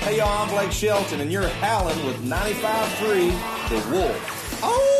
Hey, y'all, I'm Blake Shelton, and you're howling with 95.3 The Wolf. Oh!